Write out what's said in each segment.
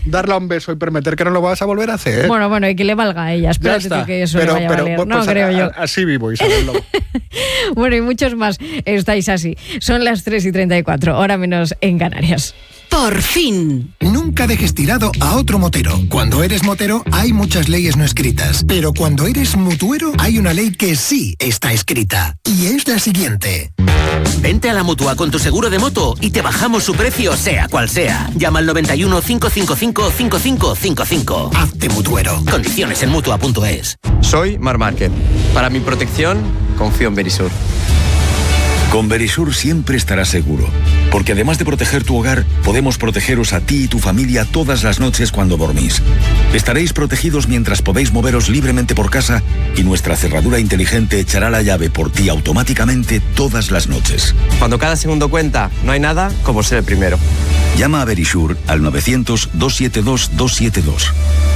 darle un beso y prometer que no lo vas a volver a hacer. Bueno, y que le valga a ella. Espérate que eso le vaya a valer. Pues no, creo yo. Así vivo, Isabel Lobo. Bueno, y muchos más estáis así. Son las 3:34, hora menos en Canarias. Por fin. Nunca dejes tirado a otro motero. Cuando eres motero hay muchas leyes no escritas, pero cuando eres mutuero hay una ley que sí está escrita. Y es la siguiente. Vente a la Mutua con tu seguro de moto y te bajamos su precio sea cual sea. Llama al 91 555 5555. Hazte mutuero. Condiciones en Mutua.es. Soy Marc Márquez. Para mi protección, confío en Verisur. Con Verisur siempre estarás seguro, porque además de proteger tu hogar, podemos protegeros a ti y tu familia todas las noches cuando dormís. Estaréis protegidos mientras podéis moveros libremente por casa y nuestra cerradura inteligente echará la llave por ti automáticamente todas las noches. Cuando cada segundo cuenta, no hay nada como ser el primero. Llama a Verisur al 900-272-272.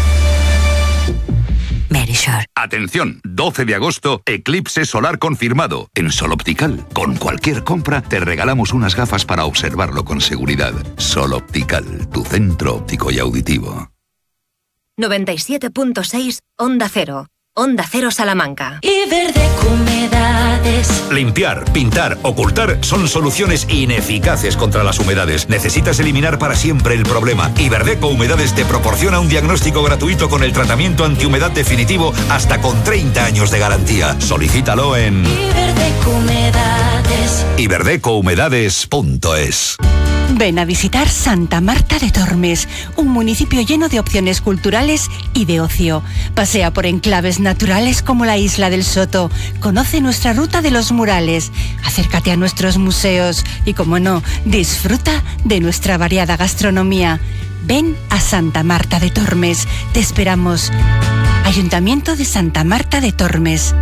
Verisur. Atención, 12 de agosto, eclipse solar confirmado. En Sol Optical, con cualquier compra, te regalamos unas gafas para observarlo con seguridad. Sol Optical, tu centro óptico y auditivo. 97.6 Onda Cero. Onda Cero Salamanca. Iberdeco Humedades. Limpiar, pintar, ocultar son soluciones ineficaces contra las humedades. Necesitas eliminar para siempre el problema. Iberdeco Humedades te proporciona un diagnóstico gratuito con el tratamiento antihumedad definitivo hasta con 30 años de garantía. Solicítalo en Iberdeco Humedades. iberdecouhumedades.es. Ven a visitar Santa Marta de Tormes, un municipio lleno de opciones culturales y de ocio. Pasea por enclaves naturales como la Isla del Soto. Conoce nuestra ruta de los murales. Acércate a nuestros museos y, como no, disfruta de nuestra variada gastronomía. Ven a Santa Marta de Tormes. Te esperamos. Ayuntamiento de Santa Marta de Tormes.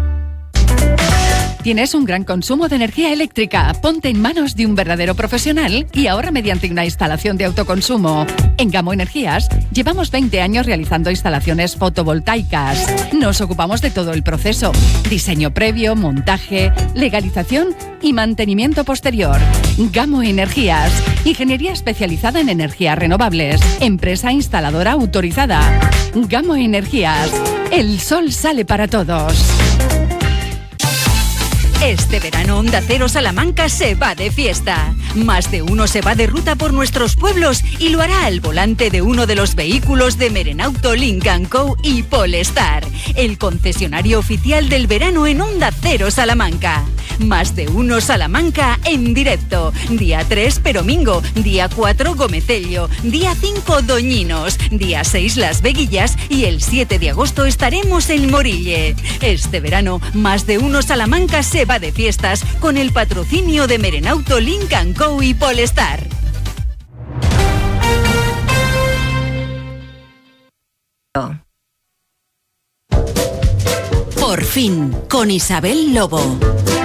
¿Tienes un gran consumo de energía eléctrica? Ponte en manos de un verdadero profesional y ahora mediante una instalación de autoconsumo. En Gamo Energías llevamos 20 años realizando instalaciones fotovoltaicas. Nos ocupamos de todo el proceso: diseño previo, montaje, legalización y mantenimiento posterior. Gamo Energías, ingeniería especializada en energías renovables. Empresa instaladora autorizada. Gamo Energías, el sol sale para todos. Este verano Onda Cero Salamanca se va de fiesta. Más de uno se va de ruta por nuestros pueblos y lo hará al volante de uno de los vehículos de Merenauto, Lynk & Co y Polestar, el concesionario oficial del verano en Onda Cero Salamanca. Más de uno Salamanca en directo. Día 3 Peromingo, día 4 Gomecello, día 5 Doñinos, día 6 Las Veguillas y el 7 de agosto estaremos en Morille. Este verano Más de uno Salamanca se va de fiestas con el patrocinio de Merenauto, Lynk & Co y Polestar. Por fin, con Isabel Lobo.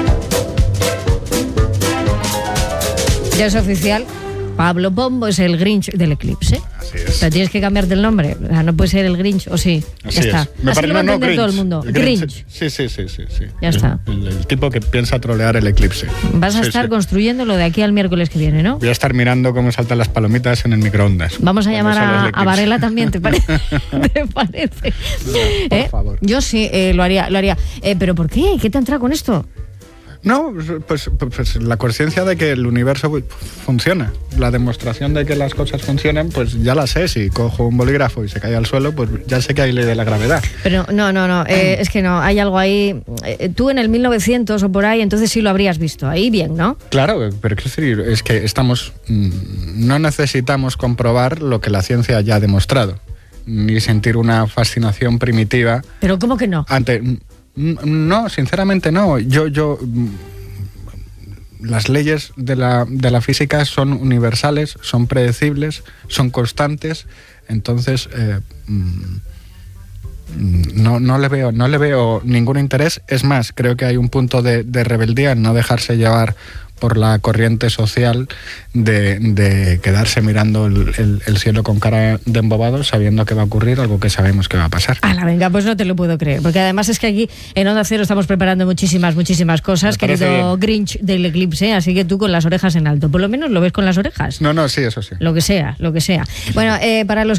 Ya es oficial, Pablo Pombo es el Grinch del eclipse. Así es. Pero tienes que cambiarte el nombre. O sea, no puede ser el Grinch, o sí. Así ya está. es. Así lo va a entender todo el mundo. Grinch. Sí. Ya está. El tipo que piensa trolear el eclipse. Vas a estar construyéndolo de aquí al miércoles que viene, ¿no? Voy a estar mirando cómo saltan las palomitas en el microondas. Vamos a llamar a Varela también, ¿te parece? ¿Te parece? No, por favor. Yo sí, lo haría. ¿Pero por qué? ¿Qué te entra con esto? No, pues la conciencia de que el universo funciona. La demostración de que las cosas funcionan, pues ya la sé. Si cojo un bolígrafo y se cae al suelo, pues ya sé que hay ley de la gravedad. Pero no, es que no, hay algo ahí. Tú en el 1900 o por ahí, entonces sí lo habrías visto. Ahí bien, ¿no? Claro, pero quiero decir, es que no necesitamos comprobar lo que la ciencia ya ha demostrado, ni sentir una fascinación primitiva. ¿Pero cómo que no? No, sinceramente no. Las leyes de la física son universales, son predecibles, son constantes. Entonces, no le veo ningún interés. Es más, creo que hay un punto de rebeldía en no dejarse llevar por la corriente social de quedarse mirando el cielo con cara de embobado, sabiendo que va a ocurrir algo que sabemos que va a pasar. Venga, pues no te lo puedo creer, porque además es que aquí en Onda Cero estamos preparando muchísimas cosas, querido Grinch del eclipse, así que tú con las orejas en alto, por lo menos lo ves con las orejas. No, sí, eso sí. Lo que sea. Bueno, para los